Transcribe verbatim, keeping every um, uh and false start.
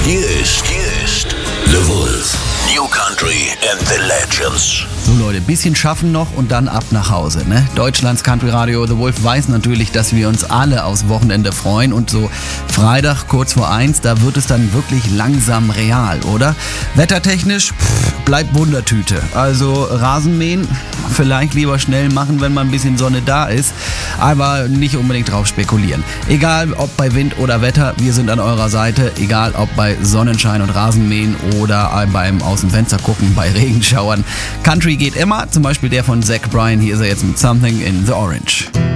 Hier ist, hier ist The Wolf. New Country and the Legends. So Leute, bisschen schaffen noch und dann ab nach Hause, ne? Deutschlands Country Radio The Wolf weiß natürlich, dass wir uns alle aufs Wochenende freuen und so Freitag kurz vor eins, da wird es dann wirklich langsam real, oder? Wettertechnisch, pff, bleibt Wundertüte. Also Rasenmähen, vielleicht lieber schnell machen, wenn mal ein bisschen Sonne da ist, aber nicht unbedingt drauf spekulieren. Egal ob bei Wind oder Wetter, wir sind an eurer Seite, egal ob bei Sonnenschein und Rasenmähen oder beim aus dem Fenster gucken, bei Regenschauern. Country geht immer, zum Beispiel der von Zach Bryan, hier ist er jetzt mit Something in the Orange.